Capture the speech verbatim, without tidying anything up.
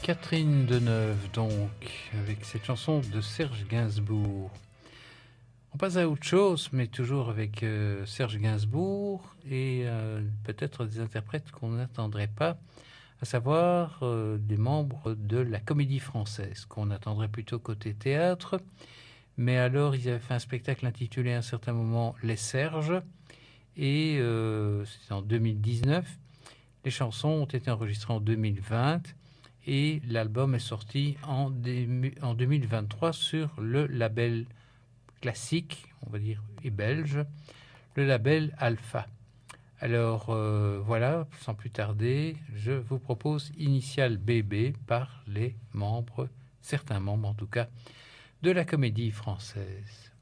Catherine Deneuve, donc, avec cette chanson de Serge Gainsbourg. On passe à autre chose, mais toujours avec euh, Serge Gainsbourg et euh, peut-être des interprètes qu'on n'attendrait pas, à savoir euh, des membres de la Comédie Française, qu'on attendrait plutôt côté théâtre. Mais alors, ils avaient fait un spectacle intitulé à un certain moment Les Serges, et euh, c'était en deux mille dix-neuf. Les chansons ont été enregistrées en deux mille vingt. Et l'album est sorti en, en deux mille vingt-trois sur le label classique, on va dire, et belge, le label Alpha. Alors euh, voilà, sans plus tarder, je vous propose Initial B B par les membres, certains membres en tout cas, de la Comédie Française.